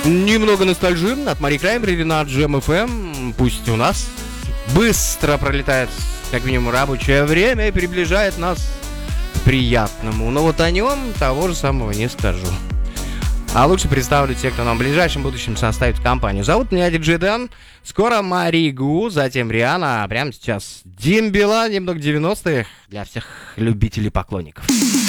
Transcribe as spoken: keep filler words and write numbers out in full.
Немного ностальжи от Мари Краймбрери на Джем эф эм. Пусть у нас быстро пролетает, как минимум, рабочее время и приближает нас к приятному. Но вот о нем того же самого не скажу. А лучше представлю тех, кто нам в ближайшем будущем составит компанию. Зовут меня Диджей Дэн. Скоро Маригу, затем Риhanna, а прямо сейчас Дим Билан, немного девяностых для всех любителей поклонников.